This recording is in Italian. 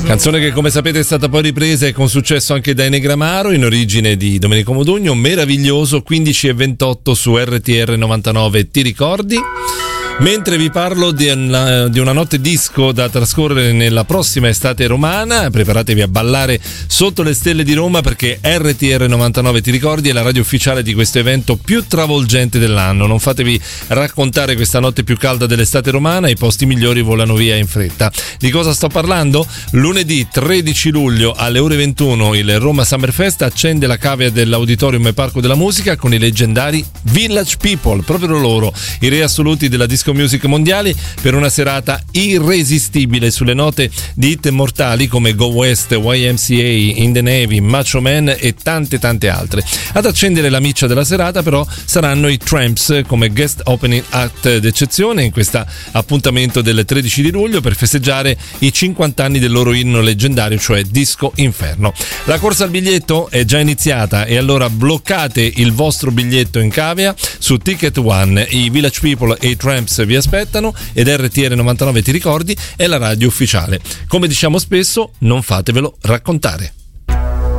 Canzone che, come sapete, è stata poi ripresa e con successo anche da Enegramaro, in origine di Domenico Modugno. Meraviglioso, 15:28 su RTR 99. Ti ricordi? Mentre vi parlo di una notte disco da trascorrere nella prossima estate romana, preparatevi a ballare sotto le stelle di Roma, perché RTR 99 Ti ricordi è la radio ufficiale di questo evento più travolgente dell'anno. Non fatevi raccontare questa notte più calda dell'estate romana, i posti migliori volano via in fretta. Di cosa sto parlando? Lunedì 13 luglio alle ore 21 il Roma Summer Fest accende la cavea dell'Auditorium e Parco della Musica con i leggendari Village People, proprio loro, i re assoluti della disco music mondiali, per una serata irresistibile sulle note di hit mortali come Go West, YMCA, In the Navy, Macho Man e tante altre. Ad accendere la miccia della serata però saranno i Tramps come guest opening act d'eccezione in questo appuntamento del 13 di luglio per festeggiare i 50 anni del loro inno leggendario, cioè Disco Inferno. La corsa al biglietto è già iniziata e allora bloccate il vostro biglietto in cavea su Ticket One. I Village People e i Tramps vi aspettano ed RTR 99 Ti ricordi è la radio ufficiale. Come diciamo spesso, non fatevelo raccontare.